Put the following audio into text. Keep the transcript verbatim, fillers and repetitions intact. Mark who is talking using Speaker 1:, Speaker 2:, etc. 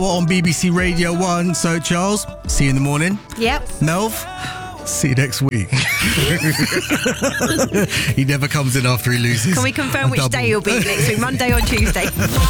Speaker 1: On B B C Radio one. So, Charles, see you in the morning.
Speaker 2: Yep.
Speaker 1: Melv, see you next week. He never comes in after he loses.
Speaker 2: Can we confirm
Speaker 1: A
Speaker 2: which
Speaker 1: double.
Speaker 2: day you'll be next week, Monday or Tuesday?